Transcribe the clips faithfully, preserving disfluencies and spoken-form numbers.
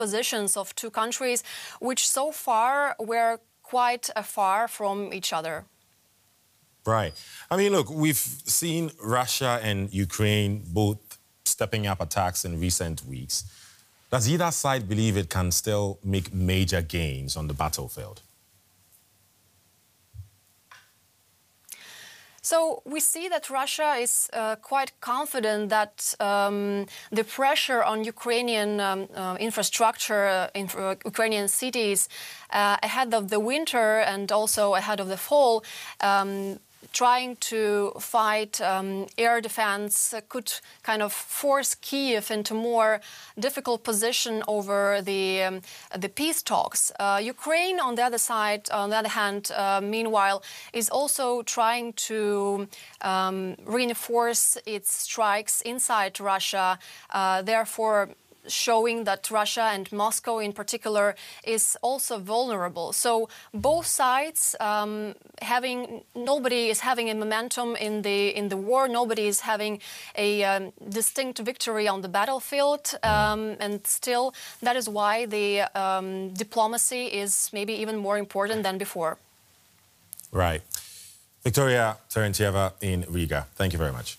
positions of two countries, which so far were quite far from each other. Right. I mean, look, we've seen Russia and Ukraine both stepping up attacks in recent weeks. Does either side believe it can still make major gains on the battlefield? So we see that Russia is uh, quite confident that um, the pressure on Ukrainian um, uh, infrastructure, uh, in, uh, Ukrainian cities uh, ahead of the winter and also ahead of the fall, um, trying to fight um, air defense uh, could kind of force Kyiv into more difficult position over the um, the peace talks. Uh, Ukraine, on the other side, on the other hand, uh, meanwhile, is also trying to um, reinforce its strikes inside Russia. Uh, therefore, showing that Russia and Moscow in particular is also vulnerable. So both sides um, having, nobody is having a momentum in the in the war, nobody is having a um, distinct victory on the battlefield, um, and still that is why the um, diplomacy is maybe even more important than before. Right. Victoria Terentieva in Riga, thank you very much.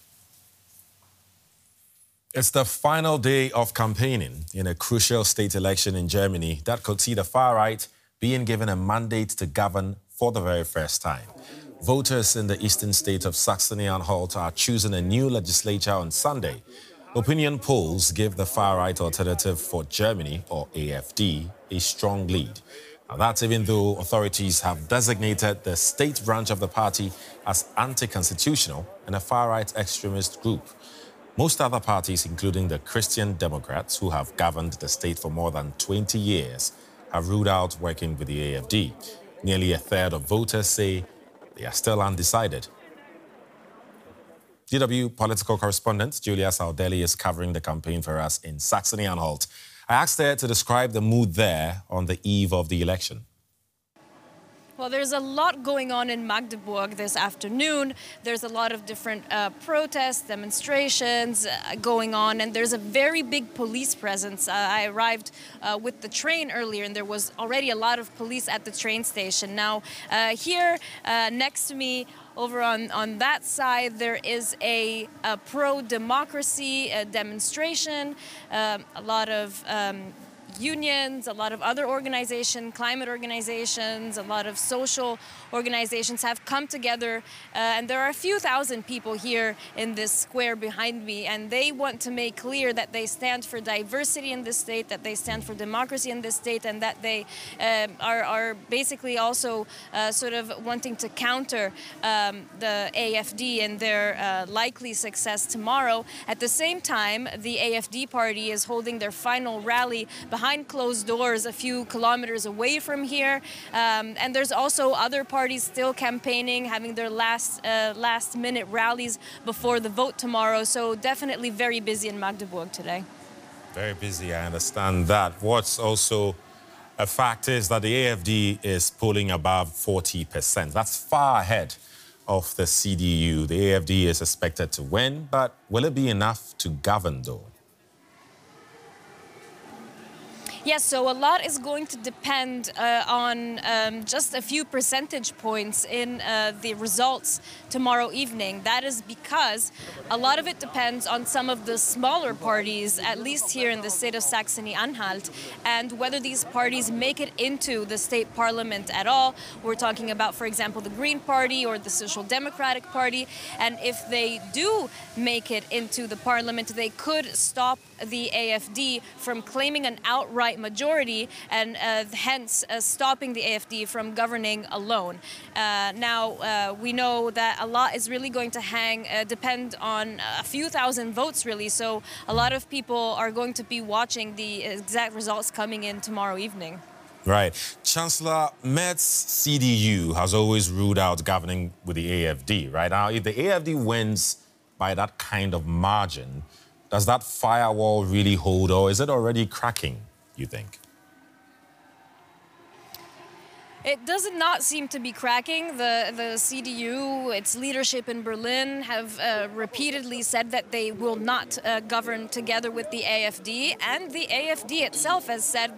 It's the final day of campaigning in a crucial state election in Germany that could see the far right being given a mandate to govern for the very first time. Voters in the eastern state of Saxony-Anhalt are choosing a new legislature on Sunday. Opinion polls give the far-right Alternative for Germany, or A F D, a strong lead. Now, that's even though authorities have designated the state branch of the party as anti-constitutional and a far-right extremist group. Most other parties, including the Christian Democrats, who have governed the state for more than twenty years, have ruled out working with the A F D. Nearly a third of voters say they are still undecided. D W political correspondent Julia Saudeli is covering the campaign for us in Saxony-Anhalt. I asked her to describe the mood there on the eve of the election. Well, there's a lot going on in Magdeburg this afternoon. There's a lot of different uh, protests, demonstrations uh, going on, and there's a very big police presence. Uh, I arrived uh, with the train earlier, and there was already a lot of police at the train station. Now, uh, here uh, next to me, over on, on that side, there is a, a pro-democracy uh, demonstration, um, a lot of um, unions, a lot of other organizations, climate organizations, a lot of social organizations have come together, uh, and there are a few thousand people here in this square behind me, and they want to make clear that they stand for diversity in this state, that they stand for democracy in this state, and that they uh, are, are basically also uh, sort of wanting to counter um, the A F D and their uh, likely success tomorrow. At the same time, the A F D party is holding their final rally behind behind closed doors a few kilometers away from here. Um, and there's also other parties still campaigning, having their last, uh, last minute rallies before the vote tomorrow. So definitely very busy in Magdeburg today. Very busy, I understand that. What's also a fact is that the A F D is polling above forty percent. That's far ahead of the C D U. The A F D is expected to win, but will it be enough to govern, though? Yes, so a lot is going to depend uh, on um, just a few percentage points in uh, the results tomorrow evening. That is because a lot of it depends on some of the smaller parties, at least here in the state of Saxony-Anhalt, and whether these parties make it into the state parliament at all. We're talking about, for example, the Green Party or the Social Democratic Party. And if they do make it into the parliament, they could stop the A F D from claiming an outright majority and uh, hence uh, stopping the A F D from governing alone. Uh, now, uh, we know that a lot is really going to hang, uh, depend on a few thousand votes, really. So a lot of people are going to be watching the exact results coming in tomorrow evening. Right. Chancellor Merz's C D U has always ruled out governing with the A F D, right? Now, if the A F D wins by that kind of margin, does that firewall really hold, or is it already cracking, you think? It does not seem to be cracking. The, the C D U, its leadership in Berlin, have uh, repeatedly said that they will not uh, govern together with the A F D. And the A F D itself has said